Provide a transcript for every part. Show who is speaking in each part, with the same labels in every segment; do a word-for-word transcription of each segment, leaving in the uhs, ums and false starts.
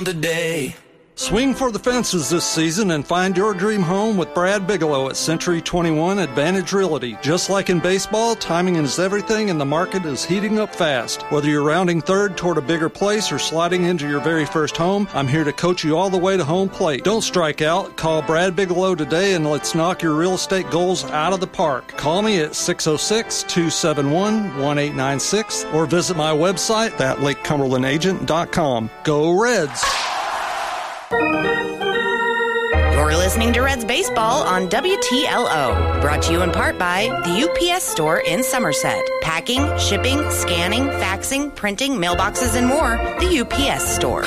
Speaker 1: around today.
Speaker 2: Swing for the fences this season and find your dream home with Brad Bigelow at Century twenty-one Advantage Realty. Just like in baseball, timing is everything and the market is heating up fast. Whether you're rounding third toward a bigger place or sliding into your very first home, I'm here to coach you all the way to home plate. Don't strike out. Call Brad Bigelow today and let's knock your real estate goals out of the park. Call me at six oh six, two seven one, one eight nine six or visit my website at lake cumberland agent dot com. Go Reds!
Speaker 3: You're listening to Reds Baseball on W T L O. Brought to you in part by the U P S Store in Somerset. Packing, shipping, scanning, faxing, printing, mailboxes, and more. The U P S Store.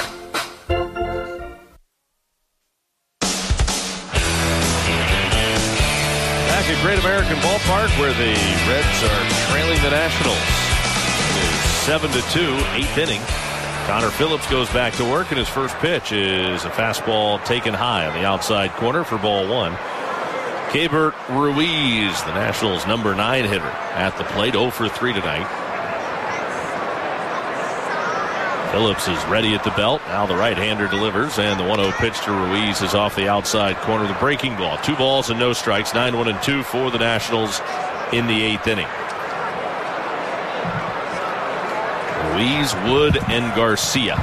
Speaker 4: Back at Great American Ballpark where the Reds are trailing the Nationals. It is seven to two, eighth inning. Connor Phillips goes back to work, and his first pitch is a fastball taken high on the outside corner for ball one. Keibert Ruiz, the Nationals' number nine hitter, at the plate, oh for three tonight. Phillips is ready at the belt. Now the right-hander delivers, and the one oh pitch to Ruiz is off the outside corner. The breaking ball. Two balls and no strikes. nine one and two for the Nationals in the eighth inning. Ruiz, Wood, and Garcia.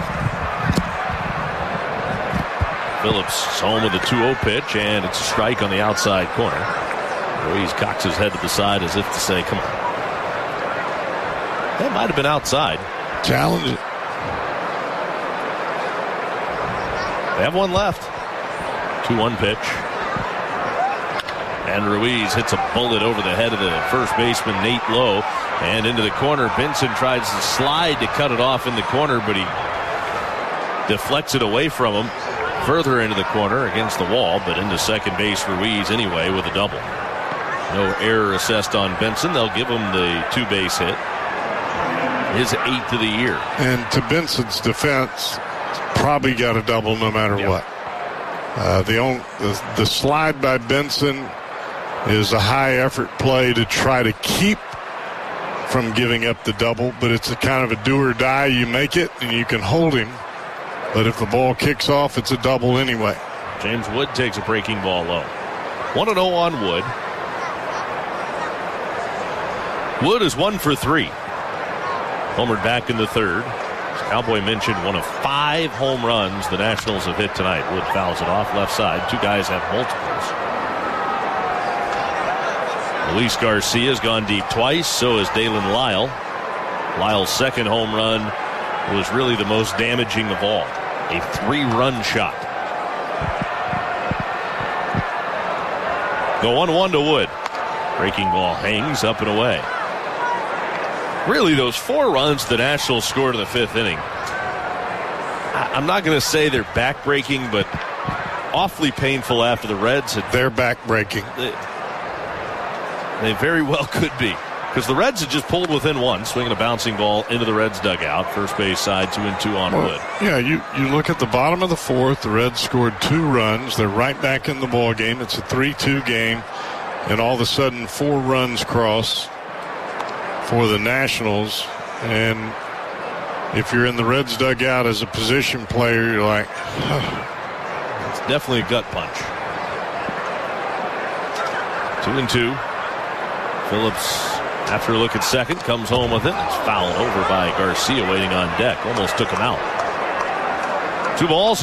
Speaker 4: Phillips is home with a two oh pitch, and it's a strike on the outside corner. Ruiz cocks his head to the side as if to say, come on. That might have been outside.
Speaker 5: Challenge it.
Speaker 4: They have one left. two one pitch. And Ruiz hits a bullet over the head of the first baseman, Nate Lowe. And into the corner, Benson tries to slide to cut it off in the corner, but he deflects it away from him further into the corner against the wall, but into second base Ruiz anyway with a double. No error assessed on Benson. They'll give him the two-base hit. His eighth of the year. And
Speaker 5: to Benson's defense, probably got a double no matter yep. what. Uh, the, only, the, the slide by Benson is a high-effort play to try to keep from giving up the double, but it's a kind of a do or die. You make it and you can hold him, but if the ball kicks off, it's a double anyway.
Speaker 4: James Wood takes a breaking ball low. one and oh on Wood. Wood is one for three. Homered back in the third. As Cowboy mentioned, one of five home runs the Nationals have hit tonight. Wood fouls it off left side. Two guys have multiples. Luis Garcia has gone deep twice, so has Dalen Lyle. Lyle's second home run was really the most damaging of all. A three-run shot. The one one to Wood. Breaking ball hangs up and away. Really, those four runs the Nationals scored in the fifth inning, I'm not going to say they're back-breaking, but awfully painful after the Reds had...
Speaker 5: They're back-breaking.
Speaker 4: They, they very well could be. Because the Reds had just pulled within one, swinging a bouncing ball into the Reds' dugout. First base side, two and two on
Speaker 5: well,
Speaker 4: Wood.
Speaker 5: Yeah, you, you look at the bottom of the fourth. The Reds scored two runs. They're right back in the ball game. It's a three two game. And all of a sudden, four runs cross for the Nationals. And if you're in the Reds' dugout as a position player, you're like, huh.
Speaker 4: It's definitely a gut punch. Two and two. Phillips, after a look at second, comes home with it. It's fouled over by Garcia waiting on deck. Almost took him out. Two balls.